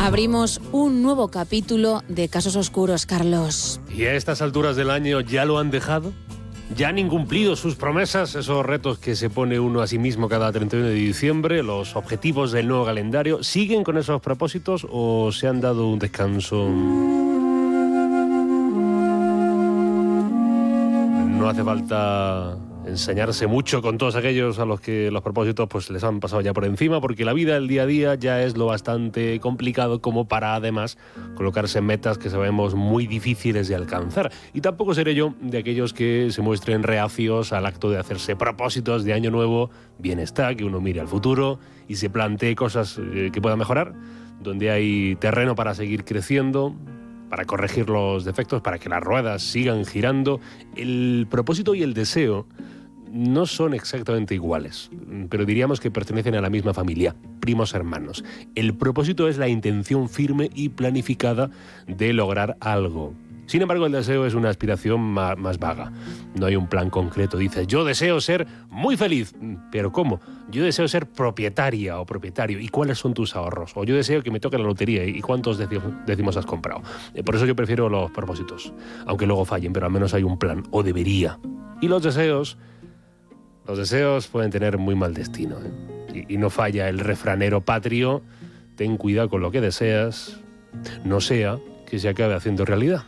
Abrimos un nuevo capítulo de Casos Oscuros, Carlos. ¿Y a estas alturas del año ya lo han dejado? ¿Ya han incumplido sus promesas, esos retos que se pone uno a sí mismo cada 31 de diciembre, los objetivos del nuevo calendario? ¿Siguen con esos propósitos o se han dado un descanso? No hace falta enseñarse mucho con todos aquellos a los que los propósitos pues les han pasado ya por encima, porque la vida, el día a día, ya es lo bastante complicado como para, además, colocarse metas que sabemos muy difíciles de alcanzar. Y tampoco seré yo de aquellos que se muestren reacios al acto de hacerse propósitos de año nuevo. Bien está que uno mire al futuro y se plantee cosas que puedan mejorar, donde hay terreno para seguir creciendo, para corregir los defectos, para que las ruedas sigan girando. El propósito y el deseo no son exactamente iguales, pero diríamos que pertenecen a la misma familia, primos hermanos. El propósito es la intención firme y planificada de lograr algo. Sin embargo, el deseo es una aspiración más vaga. No hay un plan concreto. Dices, yo deseo ser muy feliz. ¿Pero cómo? Yo deseo ser propietaria o propietario. ¿Y cuáles son tus ahorros? O yo deseo que me toque la lotería. ¿Y cuántos décimos has comprado? Por eso yo prefiero los propósitos. Aunque luego fallen, pero al menos hay un plan. O debería. Y los deseos pueden tener muy mal destino, ¿eh? Y no falla el refranero patrio. Ten cuidado con lo que deseas. No sea que se acabe haciendo realidad.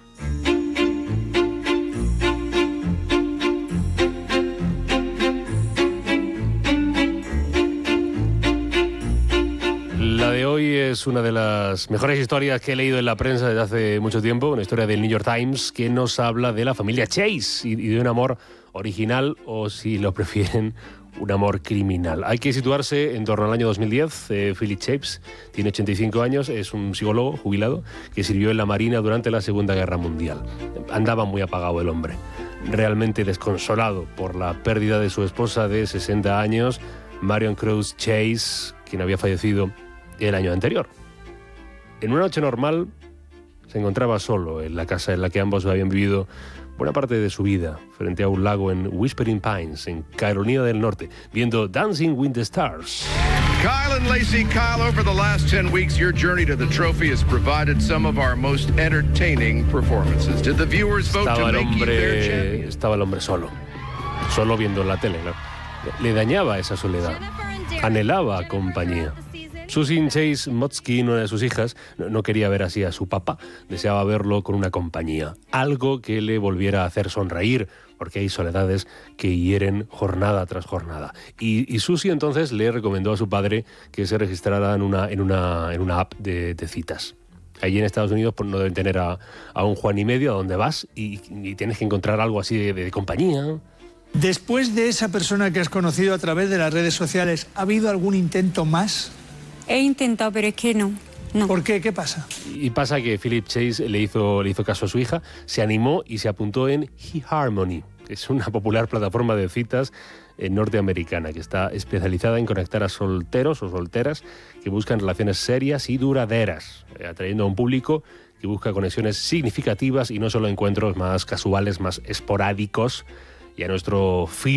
La de hoy es una de las mejores historias que he leído en la prensa desde hace mucho tiempo, una historia del New York Times que nos habla de la familia Chase y de un amor original, o si lo prefieren, un amor criminal. Hay que situarse en torno al año 2010. Philip Chase tiene 85 años, es un psicólogo jubilado que sirvió en la Marina durante la Segunda Guerra Mundial. Andaba muy apagado el hombre, realmente desconsolado por la pérdida de su esposa de 60 años, Marion Cruz Chase, quien había fallecido el año anterior. En una noche normal se encontraba solo en la casa en la que ambos habían vivido buena parte de su vida, frente a un lago en Whispering Pines, en Carolina del Norte, viendo Dancing with the Stars. Kyle and Lacey. Kyle, over the last 10 weeks, your journey to the trophy has provided some of our most entertaining performances. Did the viewers vote to make you their champion? Estaba el hombre solo viendo la tele, ¿no? Le dañaba esa soledad, anhelaba compañía. Susan Chase Motzkin, una de sus hijas, no quería ver así a su papá, deseaba verlo con una compañía, algo que le volviera a hacer sonreír, porque hay soledades que hieren jornada tras jornada. Y Susie entonces le recomendó a su padre que se registrara en una app de citas. Allí en Estados Unidos pues, no deben tener a un Juan y medio a donde vas y tienes que encontrar algo así de compañía. Después de esa persona que has conocido a través de las redes sociales, ¿ha habido algún intento más? He intentado, pero es que no. ¿Por qué? ¿Qué pasa? Y pasa que Philip Chase le hizo caso a su hija, se animó y se apuntó en eHarmony, que es una popular plataforma de citas norteamericana que está especializada en conectar a solteros o solteras que buscan relaciones serias y duraderas, atrayendo a un público que busca conexiones significativas y no solo encuentros más casuales, más esporádicos. Y a nuestro